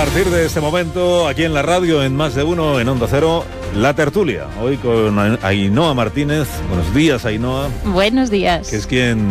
partir de este momento, aquí en la radio, en Más de Uno, en Onda Cero, La Tertulia. Hoy con Ainhoa Martínez. Buenos días, Ainhoa. Buenos días. Que es quien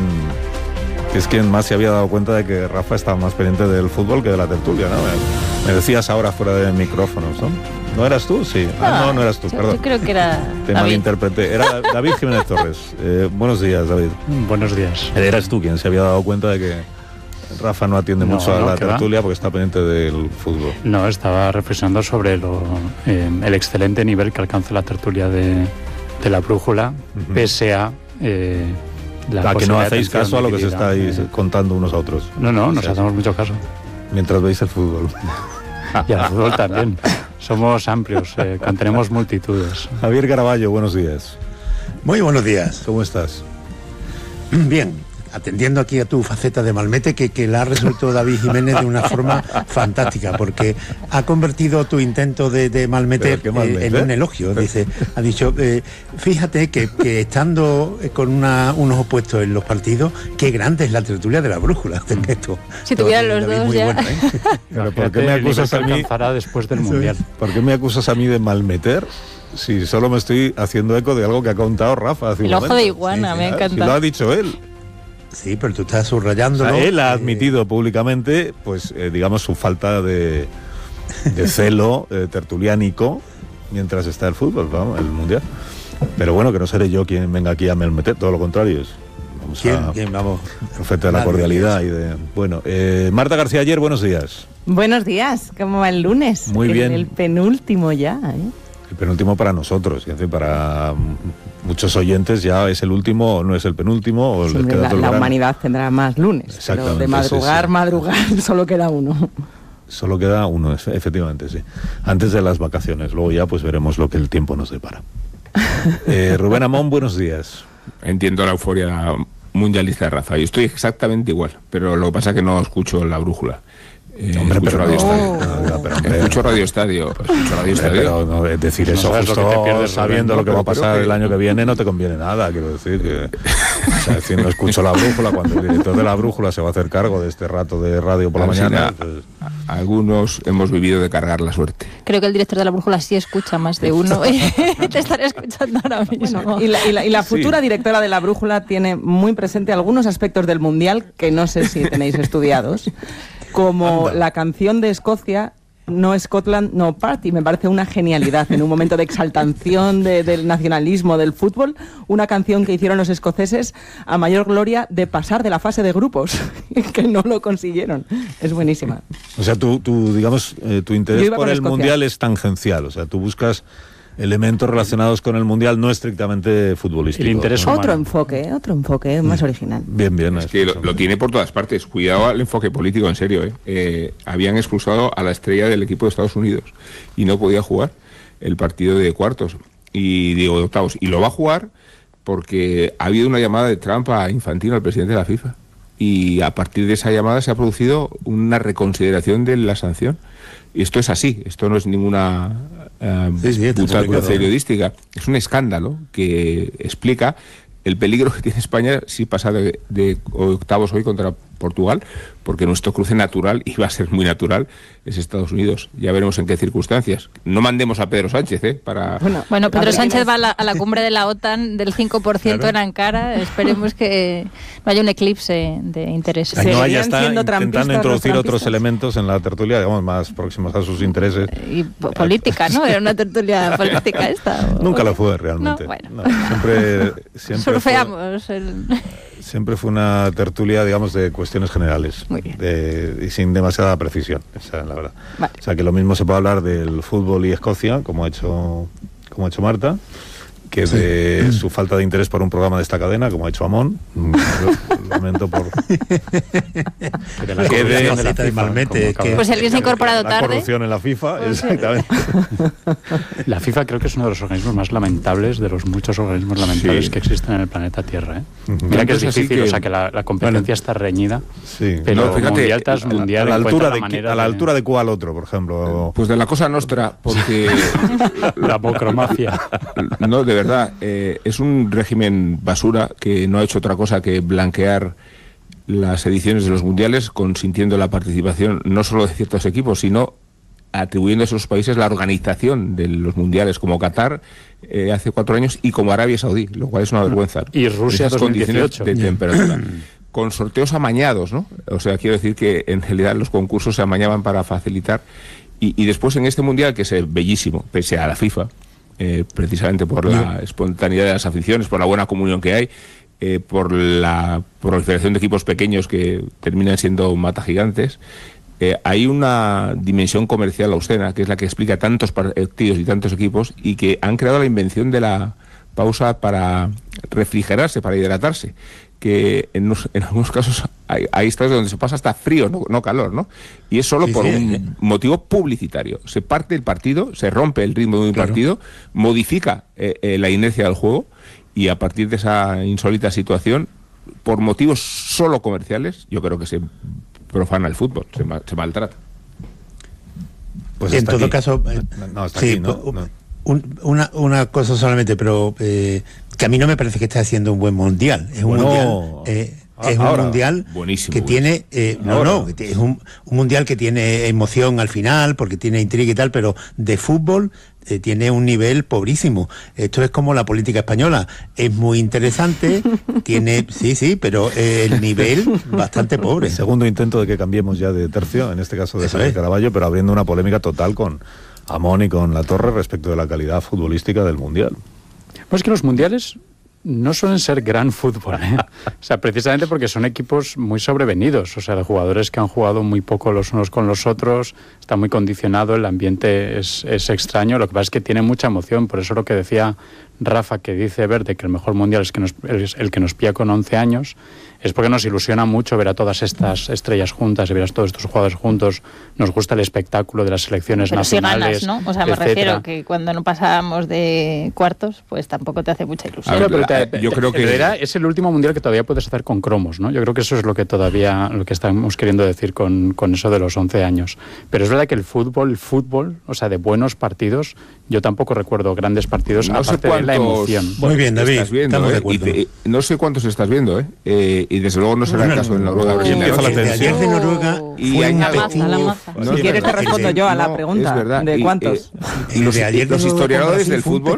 más se había dado cuenta de que Rafa estaba más pendiente del fútbol que de la tertulia, ¿no? Me decías ahora fuera de micrófonos, ¿no? ¿No eras tú? Sí. No eras tú, perdón. Yo creo que era Te David. Malinterpreté. Era David Jiménez Torres. Buenos días, David. Buenos días. Eras tú quien se había dado cuenta de que Rafa no atiende mucho a la tertulia porque está pendiente del fútbol. No, estaba reflexionando sobre el excelente nivel que alcanza la tertulia de la brújula, pese a a que no hacéis caso a lo que se estáis contando unos a otros. No, nos hacemos mucho caso. Mientras veis el fútbol. Y al fútbol también. Somos amplios, contenemos multitudes. Javier Caraballo, buenos días. Muy buenos días. ¿Cómo estás? Bien, atendiendo aquí a tu faceta de malmete que la ha resuelto David Jiménez de una forma fantástica, porque ha convertido tu intento de malmete en un elogio. Ha dicho, fíjate que estando con unos opuestos en los partidos, qué grande es la tertulia de la brújula. Si tuvieran los David, dos muy ya. Bueno, ¿eh? Pero ¿por qué me acusas a mí? Después del Mundial. ¿Por qué me acusas a mí de malmeter? Si solo me estoy haciendo eco de algo que ha contado Rafa hace un momento. El ojo de iguana, me encanta. Si lo ha dicho él. Sí, pero tú estás subrayándolo. O sea, él ha admitido públicamente, pues, digamos, su falta de celo tertuliánico mientras está el fútbol, vamos, el Mundial. Pero bueno, que no seré yo quien venga aquí a malmeter, todo lo contrario. ¿Quién? Vamos. Profeta de la cordialidad y de... Bueno, Marta García Ayer, buenos días. Buenos días, ¿cómo va el lunes? Muy bien. El penúltimo ya, ¿eh? El penúltimo para nosotros, y en fin, para muchos oyentes ya es el último, o no es el penúltimo, o Sí, les queda todo el la verano. humanidad tendrá más lunes, pero de madrugar, sí. solo queda uno. Solo queda uno, efectivamente, sí. Antes de las vacaciones, luego ya pues veremos lo que el tiempo nos depara. Rubén Amón, buenos días. Entiendo la euforia mundialista de Rafa, y estoy exactamente igual, pero lo que pasa es que no escucho la brújula. Hombre, escucho pero Radio no. Estadio. Escucho Radio Estadio. Pero no, decir eso sabes justo lo que te pierdes, sabiendo Rubén, lo que va a pasar el año que viene no te conviene nada, quiero decir que... O sea, decir, no escucho la brújula, cuando el director de la brújula se va a hacer cargo de este rato de radio por la mañana... Pues... Algunos hemos vivido de cargar la suerte. Creo que el director de la brújula sí escucha más de uno. Te estaré escuchando ahora mismo. Bueno, y la futura directora de la brújula tiene muy presente algunos aspectos del Mundial que no sé si tenéis estudiados, como la canción de Escocia, No Scotland, No Party. Me parece una genialidad, en un momento de exaltación del nacionalismo del fútbol, una canción que hicieron los escoceses a mayor gloria de pasar de la fase de grupos, que no lo consiguieron. Es buenísima. O sea, tu interés por el Mundial es tangencial, o sea, tú buscas elementos relacionados con el Mundial no estrictamente futbolístico. El interés humano. Otro enfoque más original. Bien. Es que lo tiene por todas partes. Cuidado al enfoque político, en serio. Habían expulsado a la estrella del equipo de Estados Unidos y no podía jugar el partido de cuartos de octavos. Y lo va a jugar porque ha habido una llamada de trampa a Infantino, al presidente de la FIFA. Y a partir de esa llamada se ha producido una reconsideración de la sanción. Y esto es así, esto no es ninguna puta periodística, es un escándalo que explica el peligro que tiene España si pasa de octavos hoy contra Portugal, porque nuestro cruce natural, y va a ser muy natural, es Estados Unidos. Ya veremos en qué circunstancias. No mandemos a Pedro Sánchez, para... Bueno, Pedro Sánchez va a la cumbre de la OTAN del 5% claro. En Ankara. Esperemos que no haya un eclipse de interés. No, ya está intentando introducir otros elementos en la tertulia, digamos, más próximos a sus intereses. Y política, ¿no? Era una tertulia política esta. Nunca lo fue, realmente. No, bueno. No, siempre surfeamos. Siempre fue una tertulia, digamos, de cuestiones generales y sin demasiada precisión, esa es la verdad. Vale. O sea, que lo mismo se puede hablar del fútbol y Escocia, como ha hecho Marta, que de su falta de interés por un programa de esta cadena, como ha hecho Amón. Lamento por... Pues alguien se ha incorporado tarde. La corrupción en la FIFA, pues exactamente. La FIFA creo que es uno de los organismos más lamentables, de los muchos organismos lamentables que existen en el planeta Tierra. Mira que es difícil, o sea, que la competencia está reñida, pero fíjate, mundial tras mundial a la altura de cuál otro, por ejemplo. Pues de la Cosa Nostra, porque... la mocromafia. No, de verdad, es un régimen basura que no ha hecho otra cosa que blanquear las ediciones de los mundiales, consintiendo la participación no solo de ciertos equipos, sino atribuyendo a esos países la organización de los mundiales, como Qatar hace 4 años y como Arabia Saudí, lo cual es una vergüenza. Y Rusia 2018. De temperatura. Con sorteos amañados, ¿no? O sea, quiero decir que en realidad los concursos se amañaban para facilitar. Y después en este mundial, que es bellísimo, pese a la FIFA, precisamente por la espontaneidad de las aficiones, por la buena comunión que hay, por la proliferación de equipos pequeños que terminan siendo matagigantes, hay una dimensión comercial obscena, que es la que explica tantos partidos y tantos equipos, y que han creado la invención de la pausa para refrigerarse, para hidratarse, que en algunos casos hay estados donde se pasa hasta frío, no calor, ¿no? Y es solo por un motivo publicitario. Se parte el partido, se rompe el ritmo de un partido, modifica la inercia del juego, y a partir de esa insólita situación, por motivos solo comerciales, yo creo que se profana el fútbol, se maltrata. Pues en todo aquí. Caso, hasta sí, aquí, ¿no? Una cosa solamente, pero que a mí no me parece que esté haciendo un buen mundial. Es un mundial buenísimo, que tiene es un mundial que tiene emoción al final, porque tiene intriga y tal, pero de fútbol tiene un nivel pobrísimo. Esto es como la política española, es muy interesante, tiene pero el nivel bastante pobre. El segundo intento de que cambiemos ya de tercio, en este caso de Sánchez Caraballo, pero abriendo una polémica total con Amón y con La Torre respecto de la calidad futbolística del mundial. Pues que los mundiales no suelen ser gran fútbol, ¿eh? O sea, precisamente porque son equipos muy sobrevenidos, o sea, de jugadores que han jugado muy poco los unos con los otros, está muy condicionado, el ambiente es extraño, lo que pasa es que tiene mucha emoción, por eso lo que decía Rafa, que dice Verde que el mejor mundial es el que nos pilla con 11 años, es porque nos ilusiona mucho ver a todas estas estrellas juntas y ver a todos estos jugadores juntos. Nos gusta el espectáculo de las selecciones nacionales. Si ganas, ¿no? O sea, me refiero que cuando no pasábamos de cuartos, pues tampoco te hace mucha ilusión. Yo creo que en realidad es el último mundial que todavía puedes hacer con cromos, ¿no? Yo creo que eso es lo que estamos queriendo decir con eso de los 11 años. Pero es verdad que el fútbol, o sea, de buenos partidos, yo tampoco recuerdo grandes partidos, aparte de la emoción. Muy bien, David, estamos de acuerdo. No sé cuántos estás viendo, y desde luego no será el caso de Noruega. Ayer de Noruega fue un pequeño... Si quieres te respondo yo a la pregunta. Es verdad. ¿De cuántos? Los historiadores del fútbol,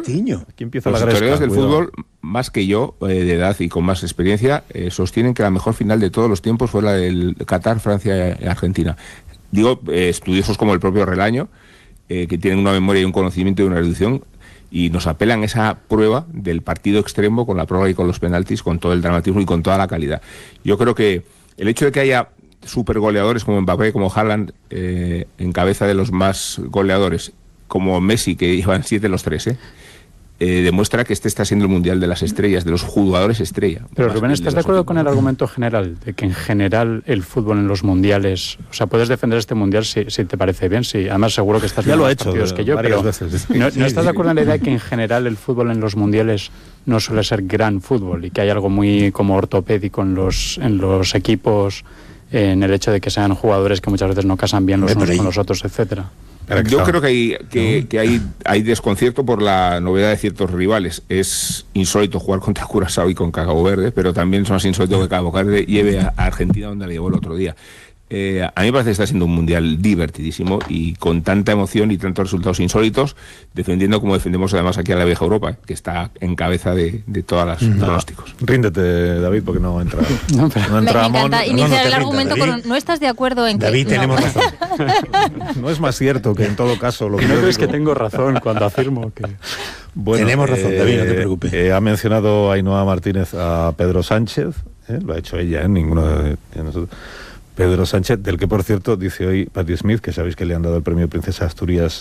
más que yo, de edad y con más experiencia, sostienen que la mejor final de todos los tiempos fue la del Qatar, Francia y Argentina. Digo, estudiosos como el propio Relaño, que tienen una memoria y un conocimiento y una erudición, y nos apelan esa prueba del partido extremo con la prórroga y con los penaltis, con todo el dramatismo y con toda la calidad. Yo creo que el hecho de que haya supergoleadores como Mbappé, como Haaland, en cabeza de los más goleadores, como Messi, que llevan 7 los 3, demuestra que este está siendo el mundial de las estrellas, de los jugadores estrella. Pero Rubén, ¿estás de acuerdo con el argumento general de que en general el fútbol en los mundiales, o sea, puedes defender este mundial si te parece bien? Sí, además seguro que estás viendo más partidos que yo, pero veces. ¿No estás de acuerdo en la idea de que en general el fútbol en los mundiales no suele ser gran fútbol y que hay algo muy como ortopédico en los equipos, en el hecho de que sean jugadores que muchas veces no casan bien los unos con los otros, etcétera? Yo creo que hay desconcierto por la novedad de ciertos rivales. Es insólito jugar contra Curazao y con Cabo Verde, pero también es más insólito que Cabo Verde lleve a Argentina donde le llevó el otro día. A mí me parece que está siendo un mundial divertidísimo y con tanta emoción y tantos resultados insólitos, defendiendo como defendemos además aquí a la vieja Europa, que está en cabeza de todas las pronósticos. Ríndete, David, porque no entra. Me encanta iniciar el argumento con no estás de acuerdo en que... David, tenemos razón. No es más cierto que en todo caso... Lo que no crees que tengo razón cuando afirmo que... Bueno, tenemos razón, David, no te preocupes. Ha mencionado Ainhoa Martínez a Pedro Sánchez, lo ha hecho ella, ninguno de nosotros. Pedro Sánchez, del que por cierto dice hoy Patti Smith, que sabéis que le han dado el premio Princesa Asturias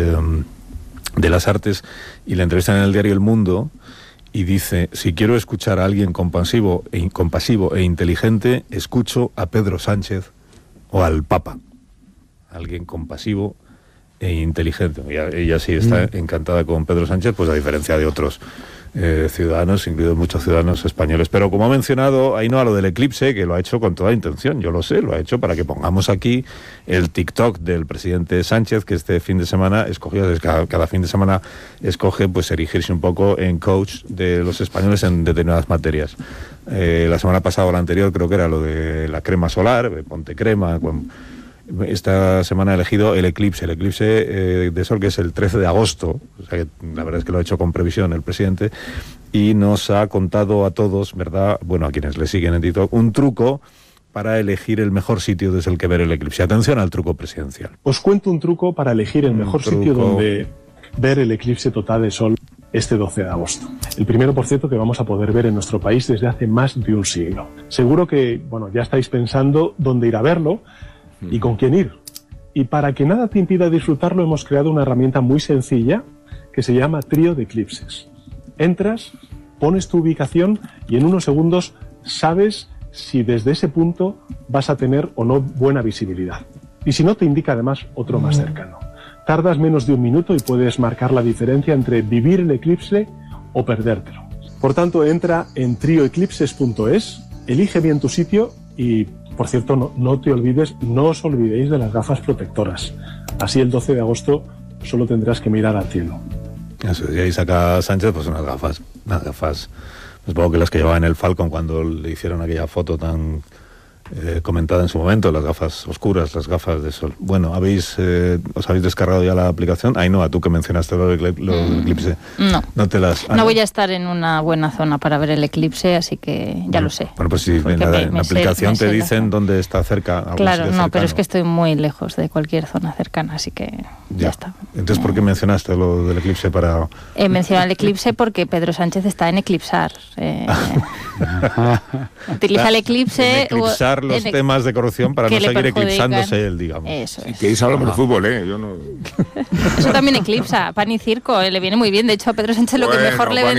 de las Artes, y la entrevistan en el diario El Mundo, y dice: si quiero escuchar a alguien compasivo e inteligente, escucho a Pedro Sánchez o al Papa. Alguien compasivo e inteligente. Ella sí está encantada con Pedro Sánchez, pues a diferencia de otros ciudadanos, incluidos muchos ciudadanos españoles. Pero como ha mencionado Ainhoa lo del eclipse, que lo ha hecho con toda intención, yo lo sé, lo ha hecho para que pongamos aquí el TikTok del presidente Sánchez, que este fin de semana escogió, cada fin de semana escoge pues erigirse un poco en coach de los españoles en determinadas materias. La semana pasada o la anterior creo que era lo de la crema solar, ponte crema, esta semana ha elegido el eclipse de sol, que es el 13 de agosto, o sea que la verdad es que lo ha hecho con previsión el presidente, y nos ha contado a todos, ¿verdad?, bueno, a quienes le siguen en TikTok, un truco para elegir el mejor sitio desde el que ver el eclipse. Atención al truco presidencial. Os cuento un truco para elegir el mejor sitio donde ver el eclipse total de sol este 12 de agosto. El primero, por cierto, que vamos a poder ver en nuestro país desde hace más de un siglo. Seguro que, bueno, ya estáis pensando dónde ir a verlo y con quién ir. Y para que nada te impida disfrutarlo, hemos creado una herramienta muy sencilla que se llama Trío de Eclipses. Entras, pones tu ubicación y en unos segundos sabes si desde ese punto vas a tener o no buena visibilidad. Y si no, te indica además otro más cercano. Tardas menos de un minuto y puedes marcar la diferencia entre vivir el eclipse o perdértelo. Por tanto, entra en trioeclipses.es, elige bien tu sitio y, por cierto, no os olvidéis de las gafas protectoras. Así el 12 de agosto solo tendrás que mirar al cielo. Eso, y ahí saca Sánchez pues unas gafas, supongo que las que llevaba en el Falcon cuando le hicieron aquella foto tan comentada en su momento, las gafas oscuras, las gafas de sol. Bueno, ¿os habéis descargado ya la aplicación? Ainhoa, tú que mencionaste lo del eclipse. No. No voy a estar en una buena zona para ver el eclipse, así que ya lo sé. Bueno, pues si en la aplicación te dicen dónde está cerca. Claro, no, cercano. Pero es que estoy muy lejos de cualquier zona cercana, así que ya está. Entonces, ¿por qué mencionaste lo del eclipse para...? He mencionado el eclipse porque Pedro Sánchez está en eclipsar. Utiliza el eclipse... eclipsar los temas de corrupción para no seguir eclipsándose él, digamos. Eso es. Que hablamos de fútbol, yo no... Eso también eclipsa, pan y circo, le viene muy bien. De hecho, a Pedro Sánchez lo que mejor le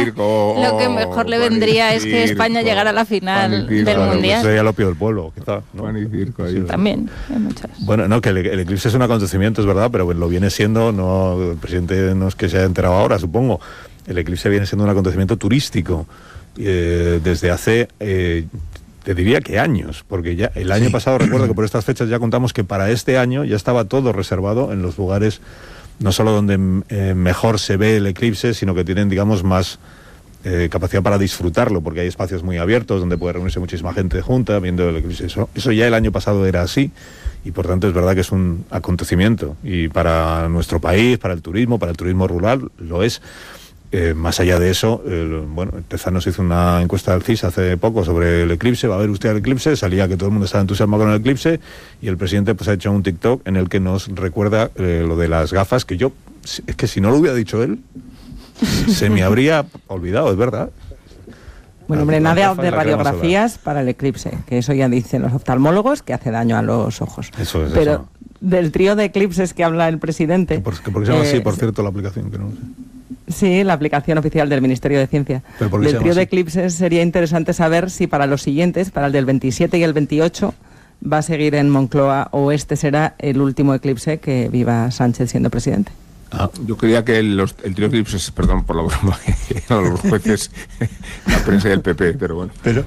vendría es que España llegara a la final del Mundial. Sería el opio del pueblo, quizá, ¿no? Pan y circo. Ahí, también, hay muchas. Bueno, no, que el eclipse es un acontecimiento, es verdad, pero lo viene siendo, no, el presidente no es que se haya enterado ahora, supongo. El eclipse viene siendo un acontecimiento turístico desde hace... te diría que años, porque ya el año pasado recuerdo que por estas fechas ya contamos que para este año ya estaba todo reservado en los lugares no solo donde mejor se ve el eclipse, sino que tienen, digamos, más capacidad para disfrutarlo, porque hay espacios muy abiertos donde puede reunirse muchísima gente junta viendo el eclipse. Eso ya el año pasado era así, y por tanto es verdad que es un acontecimiento, y para nuestro país, para el turismo rural, lo es. Más allá de eso, bueno, Tezanos hizo una encuesta del CIS hace poco sobre el eclipse. ¿Va a ver usted el eclipse? Salía que todo el mundo estaba entusiasmado con el eclipse, y el presidente pues ha hecho un TikTok en el que nos recuerda lo de las gafas, que es que si no lo hubiera dicho él, se me habría olvidado, es verdad. Bueno, hombre, nada de radiografías para el eclipse, que eso ya dicen los oftalmólogos que hace daño a los ojos. Eso es. Pero eso. Del trío de eclipses que habla el presidente... ¿Por qué se llama así, por cierto, la aplicación? Que no sé. Sí, la aplicación oficial del Ministerio de Ciencia. Del trío de eclipses sería interesante saber si para los siguientes, para el del 27 y el 28, va a seguir en Moncloa, o este será el último eclipse que viva Sánchez siendo presidente. Yo creía que el trío de eclipses, perdón por la broma, los jueces, la prensa y el PP, pero bueno. Pero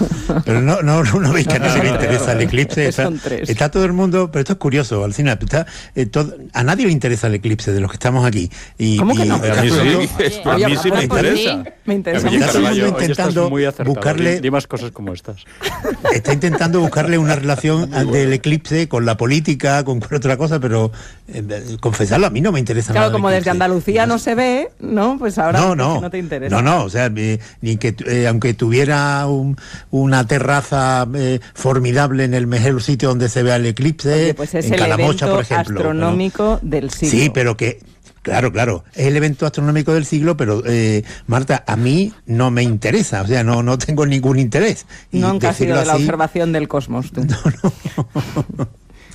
no veis que a nadie le interesa el eclipse. Está todo el mundo, pero esto es curioso, Alcina, a nadie le interesa el eclipse de los que estamos aquí. ¿Cómo que no? A mí sí me interesa. Me interesa. Está todo el mundo intentando buscarle... Di más cosas como estas. Está intentando buscarle una relación del eclipse con la política, con cualquier otra cosa, pero confesarlo, a mí no me interesa. Claro, como desde Andalucía no se ve, ¿no? Pues ahora no te interesa. No, o sea, ni que aunque tuviera una terraza formidable en el mejor sitio donde se vea el eclipse, oye, pues es en Calamocha, por ejemplo. Astronómico del siglo. Sí, pero que... Claro, es el evento astronómico del siglo, pero Marta, a mí no me interesa, o sea, no tengo ningún interés. Nunca has sido de la observación del cosmos, tú. No.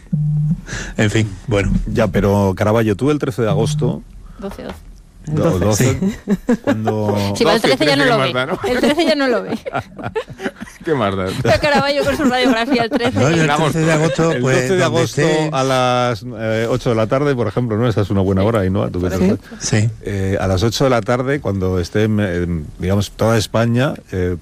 En fin, bueno. Ya, pero Caraballo, tú el 13 de agosto... 12. Sí. Cuando... Sí, el 13 ya no lo ve. El 13 ya no lo ve. ¿Qué más da? Pero Caraballo con su radiografía el 13. No, el 13 de agosto, el pues, 12 de agosto a las 8 de la tarde, por ejemplo, ¿no? Esa es una buena hora, ¿no? Sí. A las 8 de la tarde, cuando esté, digamos, toda España